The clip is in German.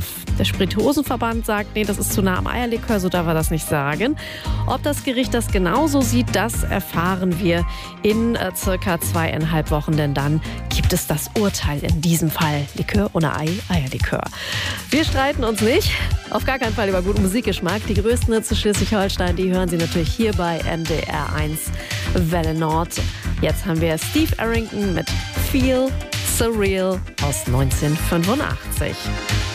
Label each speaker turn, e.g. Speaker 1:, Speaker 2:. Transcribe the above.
Speaker 1: darf. Der Spirituosenverband sagt, nee, das ist zu nah am Eierlikör, so darf er das nicht sagen. Ob das Gericht das genauso sieht, das erfahren wir in circa 2,5 Wochen, denn dann gibt es das Urteil in diesem Fall. Likör ohne Ei, Eierlikör. Wir streiten uns nicht, auf gar keinen Fall über guten Musikgeschmack. Die größten Hits zu Schleswig-Holstein, die hören Sie natürlich hier bei NDR 1 Welle Nord. Jetzt haben wir Steve Arrington mit Feel Surreal aus 1985.